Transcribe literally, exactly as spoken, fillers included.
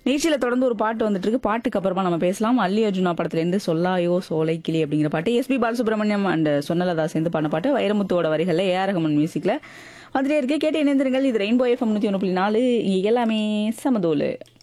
நிகழ்ச்சியில தொடர்ந்து ஒரு பாட்டு வந்துட்டு இருக்கு. பாட்டுக்கு அப்புறமா நம்ம பேசலாம். அல்லி அர்ஜுனா படத்துல இருந்து சொல்லாயோ சோலை கிளி அப்படிங்கிற பாட்டு எஸ்பி பாலசுப்ரமணியம் அண்ட் சொன்னலதா சேர்ந்து பண்ண பாட்டு வைரமுத்துவோட வரிகள்ல ஏ ஆர் ரஹ்மான் மியூசிக்ல வந்துட்டே இருக்கு. கேட்டு இணைந்திருங்கள். இது ரெயின்போ எஃப்எம் நூத்தி ஒன்று புள்ளி நாலு. இங்க எல்லாமே சமதோலு.